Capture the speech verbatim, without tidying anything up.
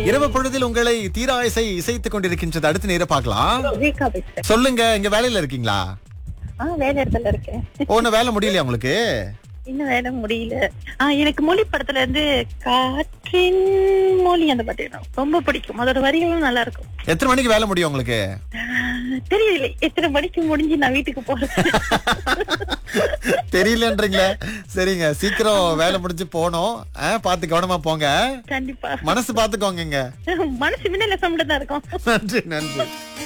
இரவு பொழுதில் உங்களை தீரா இசை இசைத்துக் கொண்டிருக்கின்றது. அடுத்து நேர பார்க்கலாம். ரேகா பேசுறேன். சொல்லுங்க, இங்க வேலையில இருக்கீங்களா? ஆ, வேலை இடத்துல இருக்கேன். ஒண்ணு வேலை முடியலையா உங்களுக்கு? இன்னும் வேலை முடியல. ஆ, எனக்கு மொழி படத்துல இருந்து காற்றின் மொழி அந்த பாட்டு எனக்கு ரொம்ப பிடிக்கும். அதோட வரிகளும் நல்லா இருக்கும். எத்தனை மணிக்கு வேலை முடியும் உங்களுக்கு? ஆ, தெரியல எத்தனை மணிக்கு முடிஞ்சு நான் வீட்டுக்கு போறேன். தெரியலன்றீங்களே. சரிங்க, சீக்கிரம் வேலை முடிஞ்சு போனோம். பார்த்து கவனமா போங்க. கண்டிப்பா மனசு பாத்துக்கோங்க. மனசு மின்னல சம்பளம் தான் இருக்கும். நன்றி நன்றி.